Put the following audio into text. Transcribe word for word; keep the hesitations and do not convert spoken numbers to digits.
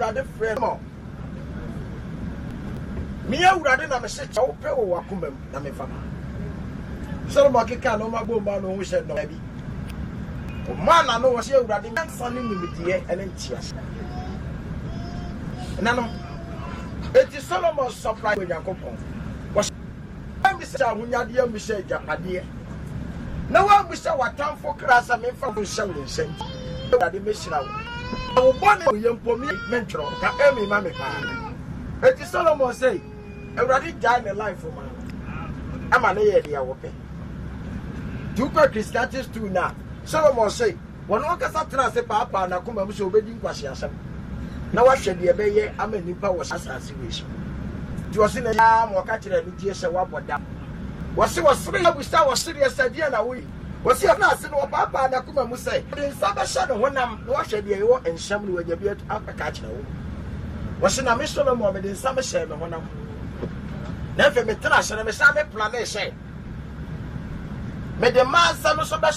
urade friend mo me urade na me se chawo pe wo wakomam na me fama Solomon keka no ma bomba no hu she no bi o man na no wo se urade nsa ne nimidie ene ntia nano eti Solomon surprise we Yakobon was am se ahunyade am se japade na wa bu se watamfo krasa me fa bu se wo nsen urade me shira wo wo bone yempomi mentro ka emi ma me pa eti Solomon say urade die the life for man ama na ye dia wo pe two Christians too now Solomon say one okasa tra se papa na kuma mu se obedi nkwase asem na wa hwe de be ye ama nipa wo asase we so di wo se na ya mo ka kire ni die se wa boda wo se wo sere abu sta wo sere sadia na wo wo se na ase no papa na kuma mu say de nsa sha no honam na wa hwe de ye wo enhyam no waja bi aka ka kire wo wo se na me Solomon me de nsa me hye no honam na fe me tra hye me sa me plan e hye me de man sa no so be